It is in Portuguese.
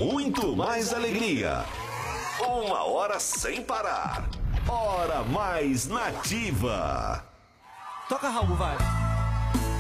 muito mais alegria. 1 hora sem parar. Hora mais nativa. Toca, Raul, vai.